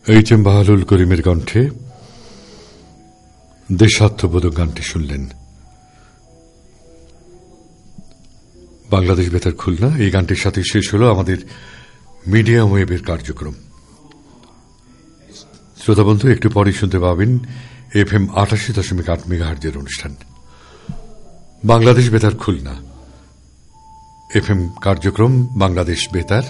H M Bahalul করিমের কণ্ঠে দেশাত্মবোধক গানটি শুনলেন। বাংলাদেশ বেতার খুলনা এই গানটির সাথে শেষ হল আমাদের মিডিয়াম ওয়েভের কার্যক্রম। শ্রোতাবন্ধু, একটু পরে শুনতে পাবেন FM ৮৮.৮ মেগাহার্জের অনুষ্ঠান বাংলাদেশ বেতার খুলনা। FM কার্যক্রম বাংলাদেশ বেতার